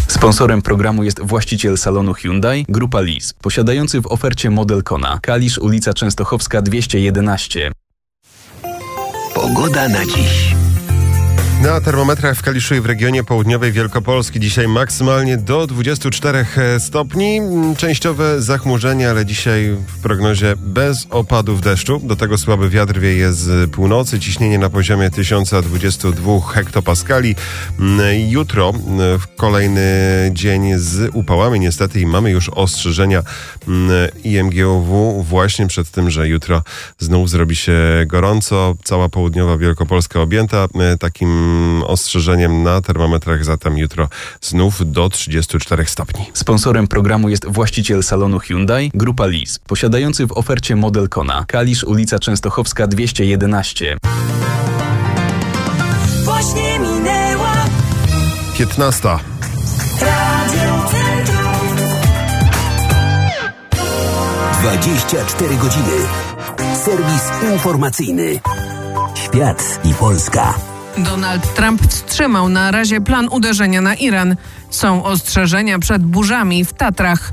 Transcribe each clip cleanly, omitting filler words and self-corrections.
Sponsorem programu jest właściciel salonu Hyundai, Grupa Lis, posiadający w ofercie model Kona. Kalisz, ulica Częstochowska 211. Pogoda na dziś. Na termometrach w Kaliszu i w regionie południowej Wielkopolski dzisiaj maksymalnie do 24 stopni. Częściowe zachmurzenie, ale dzisiaj w prognozie bez opadów deszczu. Do tego słaby wiatr wieje z północy. Ciśnienie na poziomie 1022 hektopaskali. Jutro kolejny dzień z upałami niestety i mamy już ostrzeżenia IMGOW właśnie przed tym, że jutro znów zrobi się gorąco. Cała południowa Wielkopolska objęta takim ostrzeżeniem na termometrach, zatem jutro znów do 34 stopni. Sponsorem programu jest właściciel salonu Hyundai, Grupa Lis, posiadający w ofercie model Kona. Kalisz, ulica Częstochowska 211. Właśnie minęła 15. Radio Centrum. 24 godziny. Serwis informacyjny. Świat i Polska. Donald Trump wstrzymał na razie plan uderzenia na Iran. Są ostrzeżenia przed burzami w Tatrach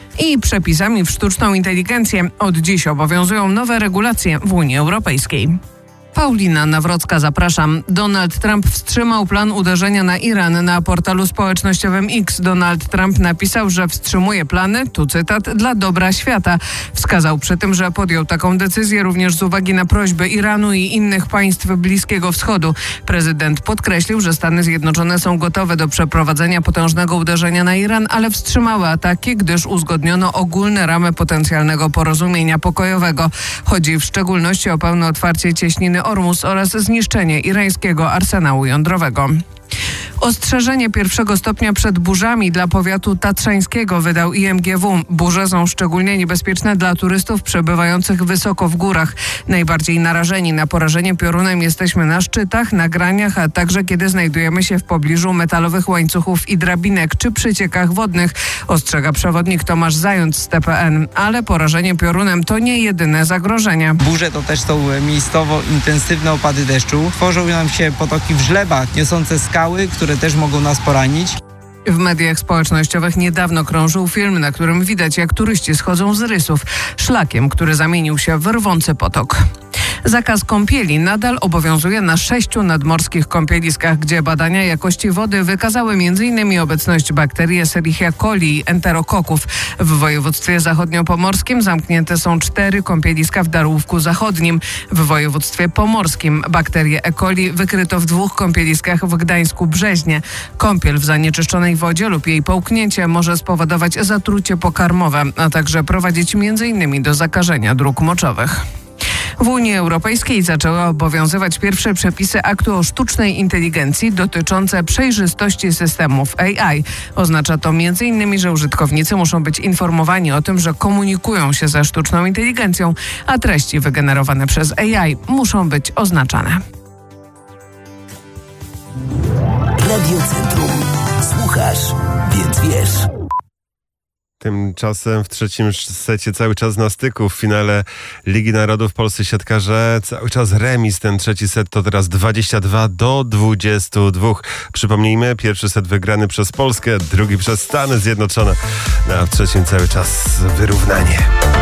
i przepisami w sztuczną inteligencję. Od dziś obowiązują nowe regulacje w Unii Europejskiej. Paulina Nawrocka, zapraszam. Donald Trump wstrzymał plan uderzenia na Iran. Na portalu społecznościowym X Donald Trump napisał, że wstrzymuje plany, tu cytat, dla dobra świata. Wskazał przy tym, że podjął taką decyzję również z uwagi na prośby Iranu i innych państw Bliskiego Wschodu. Prezydent podkreślił, że Stany Zjednoczone są gotowe do przeprowadzenia potężnego uderzenia na Iran, ale wstrzymały ataki, gdyż uzgodniono ogólne ramy potencjalnego porozumienia pokojowego. Chodzi w szczególności o pełne otwarcie cieśniny Ormus oraz zniszczenie irańskiego arsenału jądrowego. Ostrzeżenie pierwszego stopnia przed burzami dla powiatu tatrzańskiego wydał IMGW. Burze są szczególnie niebezpieczne dla turystów przebywających wysoko w górach. Najbardziej narażeni na porażenie piorunem jesteśmy na szczytach, na graniach, a także kiedy znajdujemy się w pobliżu metalowych łańcuchów i drabinek czy przyciekach wodnych, ostrzega przewodnik Tomasz Zając z TPN. Ale porażenie piorunem to nie jedyne zagrożenie. Burze to też są miejscowo intensywne opady deszczu. Tworzą nam się potoki w żlebach niosące skały, które też mogą nas poranić. W mediach społecznościowych niedawno krążył film, na którym widać, jak turyści schodzą z rysów szlakiem, który zamienił się w rwący potok. Zakaz kąpieli nadal obowiązuje na 6 nadmorskich kąpieliskach, gdzie badania jakości wody wykazały m.in. obecność bakterii Escherichia coli i enterokoków. W województwie zachodniopomorskim zamknięte są 4 kąpieliska w Darłówku Zachodnim. W województwie pomorskim bakterię E. coli wykryto w 2 kąpieliskach w Gdańsku-Brzeźnie. Kąpiel w zanieczyszczonej wodzie lub jej połknięcie może spowodować zatrucie pokarmowe, a także prowadzić m.in. do zakażenia dróg moczowych. W Unii Europejskiej zaczęły obowiązywać pierwsze przepisy aktu o sztucznej inteligencji dotyczące przejrzystości systemów AI. Oznacza to m.in., że użytkownicy muszą być informowani o tym, że komunikują się ze sztuczną inteligencją, a treści wygenerowane przez AI muszą być oznaczane. Radio Centrum. Słuchasz, więc wiesz. Tymczasem w trzecim secie cały czas na styku. W finale Ligi Narodów polscy siatkarze cały czas remis. Ten trzeci set to teraz 22-22. Przypomnijmy, pierwszy set wygrany przez Polskę, drugi przez Stany Zjednoczone. A w trzecim cały czas wyrównanie.